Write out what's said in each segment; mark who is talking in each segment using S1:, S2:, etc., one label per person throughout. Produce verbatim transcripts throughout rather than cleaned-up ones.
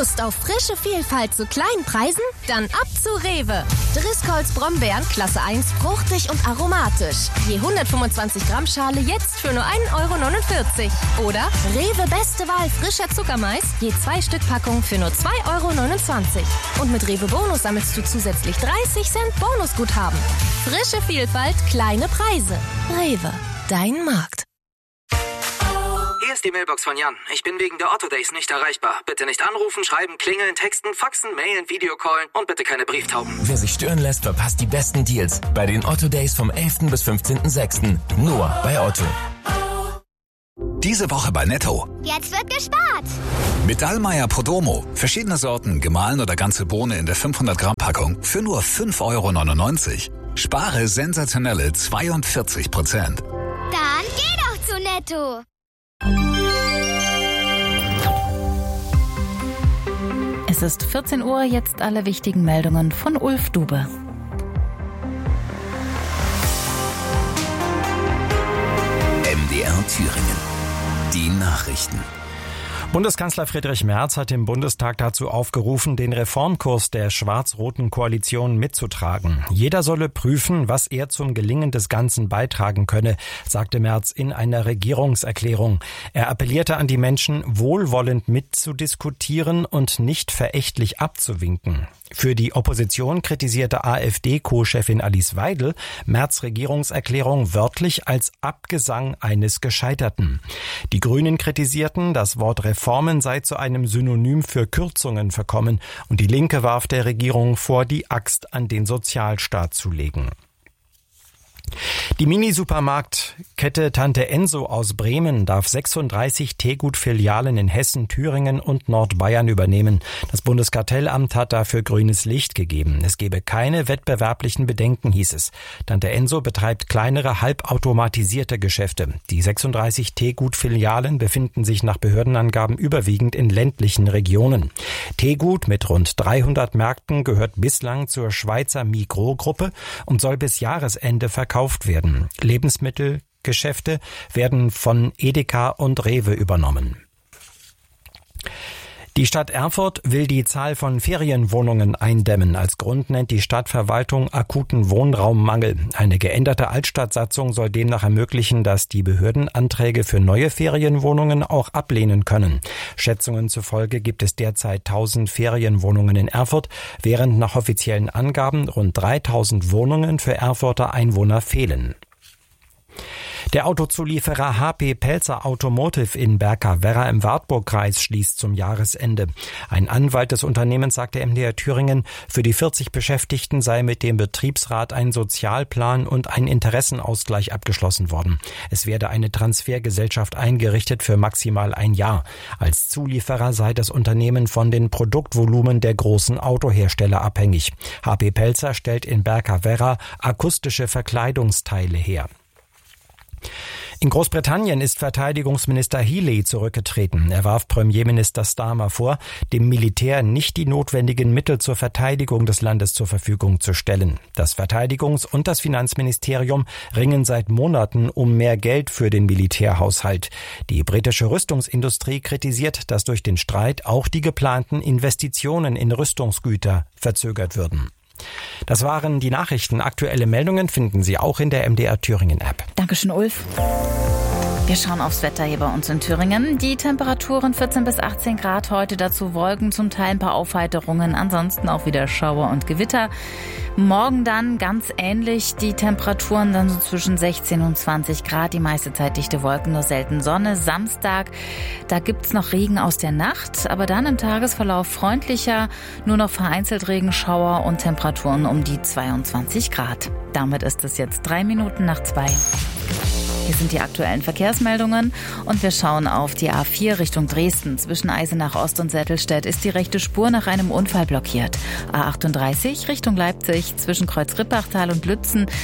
S1: Lust auf frische Vielfalt zu kleinen Preisen? Dann ab zu Rewe. Driscolls Brombeeren Klasse eins, fruchtig und aromatisch. Je hundertfünfundzwanzig Gramm Schale jetzt für nur ein Euro neunundvierzig. Oder Rewe Beste Wahl frischer Zuckermais, je zwei Stück Packung für nur zwei Euro neunundzwanzig. Und mit Rewe Bonus sammelst du zusätzlich dreißig Cent Bonusguthaben. Frische Vielfalt, kleine Preise. Rewe, dein Markt.
S2: Hier ist die Mailbox von Jan. Ich bin wegen der Otto Days nicht erreichbar. Bitte nicht anrufen, schreiben, klingeln, texten, faxen, mailen, Videocallen und bitte keine Brieftauben.
S3: Wer sich stören lässt, verpasst die besten Deals bei den Otto Days vom elften bis fünfzehnten sechsten Nur bei Otto.
S4: Diese Woche bei Netto.
S5: Jetzt wird gespart.
S4: Mit Dallmayr Prodomo. Verschiedene Sorten, gemahlen oder ganze Bohne in der fünfhundert Gramm Packung für nur fünf Euro neunundneunzig. Spare sensationelle zweiundvierzig Prozent.
S5: Dann geh doch zu Netto.
S6: Es ist vierzehn Uhr, jetzt alle wichtigen Meldungen von Ulf Dube.
S7: M D R Thüringen. Die Nachrichten.
S8: Bundeskanzler Friedrich Merz hat im Bundestag dazu aufgerufen, den Reformkurs der schwarz-roten Koalition mitzutragen. Jeder solle prüfen, was er zum Gelingen des Ganzen beitragen könne, sagte Merz in einer Regierungserklärung. Er appellierte an die Menschen, wohlwollend mitzudiskutieren und nicht verächtlich abzuwinken. Für die Opposition kritisierte AfD-Co-Chefin Alice Weidel Merz' Regierungserklärung wörtlich als Abgesang eines Gescheiterten. Die Grünen kritisierten, das Wort Reformen sei zu einem Synonym für Kürzungen verkommen, und die Linke warf der Regierung vor, die Axt an den Sozialstaat zu legen. Die Mini-Supermarktkette Tante Enso aus Bremen darf sechsunddreißig Teegut-Filialen in Hessen, Thüringen und Nordbayern übernehmen. Das Bundeskartellamt hat dafür grünes Licht gegeben. Es gebe keine wettbewerblichen Bedenken, hieß es. Tante Enso betreibt kleinere, halbautomatisierte Geschäfte. Die sechsunddreißig Teegut-Filialen befinden sich nach Behördenangaben überwiegend in ländlichen Regionen. Teegut mit rund dreihundert Märkten gehört bislang zur Schweizer Migros-Gruppe und soll bis Jahresende verkauft werden. Lebensmittelgeschäfte werden von Edeka und Rewe übernommen. Die Stadt Erfurt will die Zahl von Ferienwohnungen eindämmen. Als Grund nennt die Stadtverwaltung akuten Wohnraummangel. Eine geänderte Altstadtsatzung soll demnach ermöglichen, dass die Behörden Anträge für neue Ferienwohnungen auch ablehnen können. Schätzungen zufolge gibt es derzeit tausend Ferienwohnungen in Erfurt, während nach offiziellen Angaben rund dreitausend Wohnungen für Erfurter Einwohner fehlen. Der Autozulieferer H P Pelzer Automotive in Berka-Werra im Wartburgkreis schließt zum Jahresende. Ein Anwalt des Unternehmens sagte M D R Thüringen, für die vierzig Beschäftigten sei mit dem Betriebsrat ein Sozialplan und ein Interessenausgleich abgeschlossen worden. Es werde eine Transfergesellschaft eingerichtet für maximal ein Jahr. Als Zulieferer sei das Unternehmen von den Produktvolumen der großen Autohersteller abhängig. H P Pelzer stellt in Berka-Werra akustische Verkleidungsteile her. In Großbritannien ist Verteidigungsminister Healey zurückgetreten. Er warf Premierminister Starmer vor, dem Militär nicht die notwendigen Mittel zur Verteidigung des Landes zur Verfügung zu stellen. Das Verteidigungs- und das Finanzministerium ringen seit Monaten um mehr Geld für den Militärhaushalt. Die britische Rüstungsindustrie kritisiert, dass durch den Streit auch die geplanten Investitionen in Rüstungsgüter verzögert würden. Das waren die Nachrichten. Aktuelle Meldungen finden Sie auch in der M D R Thüringen App.
S6: Dankeschön, Ulf. Wir schauen aufs Wetter hier bei uns in Thüringen. Die Temperaturen vierzehn bis achtzehn Grad heute, dazu Wolken, zum Teil ein paar Aufheiterungen, ansonsten auch wieder Schauer und Gewitter. Morgen dann ganz ähnlich, die Temperaturen dann so zwischen sechzehn und zwanzig Grad, die meiste Zeit dichte Wolken, nur selten Sonne. Samstag, da gibt's noch Regen aus der Nacht, aber dann im Tagesverlauf freundlicher, nur noch vereinzelt Regenschauer und Temperaturen um die zweiundzwanzig Grad. Damit ist es jetzt drei Minuten nach zwei. Hier sind die aktuellen Verkehrsmeldungen und wir schauen auf die A vier Richtung Dresden. Zwischen Eisenach Ost und Sättelstedt ist die rechte Spur nach einem Unfall blockiert. A achtunddreißig Richtung Leipzig zwischen Kreuz-Rippachtal und Lützen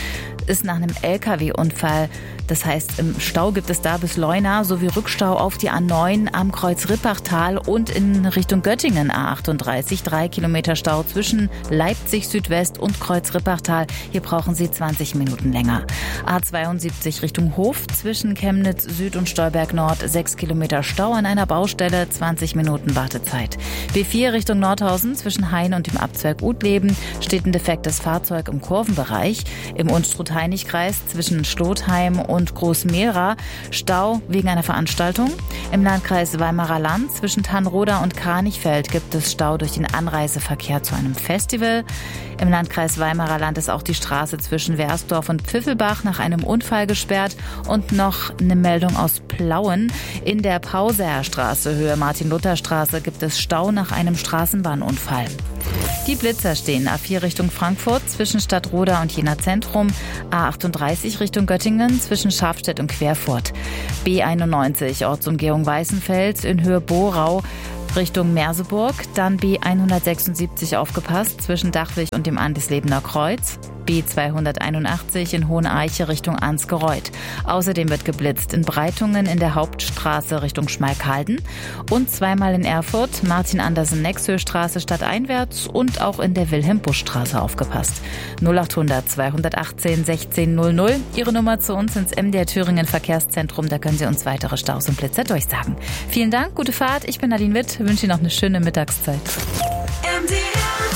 S6: ist nach einem L K W-Unfall. Das heißt, im Stau gibt es da bis Leuna sowie Rückstau auf die A neun am Kreuz Rippachtal und in Richtung Göttingen A achtunddreißig. Drei Kilometer Stau zwischen Leipzig Südwest und Kreuz Rippachtal. Hier brauchen Sie zwanzig Minuten länger. A zweiundsiebzig Richtung Hof zwischen Chemnitz Süd und Stolberg Nord. Sechs Kilometer Stau an einer Baustelle, zwanzig Minuten Wartezeit. B vier Richtung Nordhausen zwischen Hain und dem Abzweig Utleben steht ein defektes Fahrzeug im Kurvenbereich. Im Unstrut-Heinig-Kreis zwischen Schlotheim und und Großmehra Stau wegen einer Veranstaltung. Im Landkreis Weimarer Land zwischen Tannroda und Kranichfeld gibt es Stau durch den Anreiseverkehr zu einem Festival. Im Landkreis Weimarer Land ist auch die Straße zwischen Wersdorf und Pfiffelbach nach einem Unfall gesperrt. Und noch eine Meldung aus Plauen. In der Pauseer Straße, Höhe Martin-Luther-Straße, gibt es Stau nach einem Straßenbahnunfall. Die Blitzer stehen A vier Richtung Frankfurt zwischen Stadtroda und Jena Zentrum, A achtunddreißig Richtung Göttingen zwischen Schafstedt und Querfurt, B einundneunzig Ortsumgehung Weißenfels in Höhe Borau Richtung Merseburg, dann B hundertsechsundsiebzig aufgepasst zwischen Dachwig und dem Andislebener Kreuz, B zweihunderteinundachtzig in Hoheneiche Richtung Ansgereuth. Außerdem wird geblitzt in Breitungen in der Hauptstraße Richtung Schmalkalden und zweimal in Erfurt, Martin-Andersen-Nexhöstraße stadteinwärts und auch in der Wilhelm-Busch-Straße aufgepasst. null achthundert zweihundertachtzehn sechzehn null null, Ihre Nummer zu uns ins M D R Thüringen Verkehrszentrum, da können Sie uns weitere Staus und Blitzer durchsagen. Vielen Dank, gute Fahrt, ich bin Nadine Witt, wünsche Ihnen noch eine schöne Mittagszeit.
S7: M D R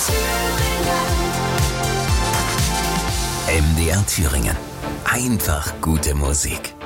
S7: Thüringen. M D R Thüringen. Einfach gute Musik.